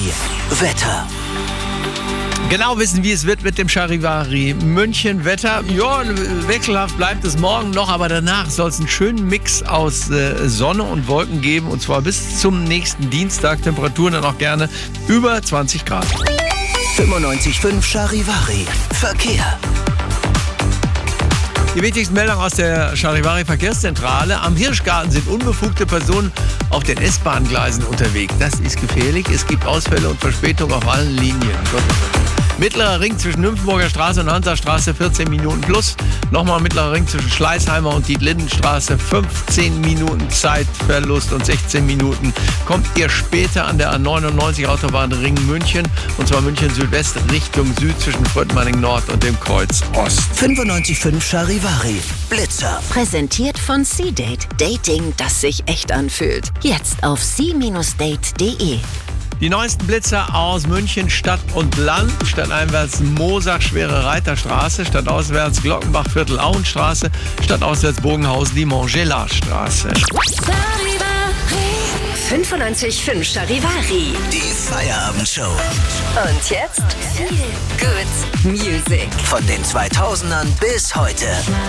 Charivari. Wetter. Genau wissen, wie es wird mit dem Charivari München. Wetter, ja, wechselhaft bleibt es morgen noch, aber danach soll es einen schönen Mix aus Sonne und Wolken geben, und zwar bis zum nächsten Dienstag. Temperaturen dann auch gerne über 20 Grad. 95.5 Charivari. Verkehr. Die wichtigsten Meldungen aus der Charivari Verkehrszentrale. Am Hirschgarten sind unbefugte Personen auf den S-Bahn-Gleisen unterwegs. Das ist gefährlich. Es gibt Ausfälle und Verspätungen auf allen Linien. Mittlerer Ring zwischen Nymphenburger Straße und Hansastraße 14 Minuten plus. Nochmal mittlerer Ring zwischen Schleißheimer und Dietlindenstraße 15 Minuten Zeitverlust und 16 Minuten. Kommt ihr später an der A99 Autobahn Ring München, und zwar München Südwest Richtung Süd zwischen Fröttmanning Nord und dem Kreuz Ost. 95.5 Charivari. Blitzer. Präsentiert von C-Date. Dating, das sich echt anfühlt. Jetzt auf c-date.de. Die neuesten Blitzer aus München, Stadt und Land. Stadteinwärts Moosach, Schwere Reiterstraße. Stadtauswärts Glockenbachviertel, Auenstraße. Stadtauswärts Bogenhausen, die Montgelas-Straße. 95.5 Charivari. Die Feierabendshow. Und jetzt Good Music. Von den 2000ern bis heute.